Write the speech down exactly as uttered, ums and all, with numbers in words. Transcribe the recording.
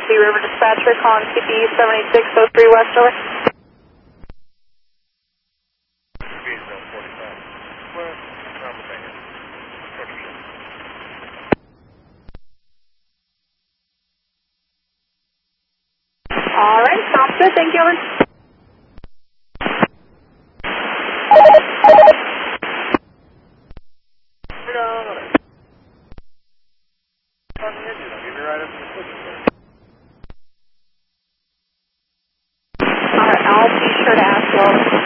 Sea River Dispatcher calling C P seventy-six oh three West over. Alright, sounds good, thank you, over. Alright, I'll be sure to ask you over.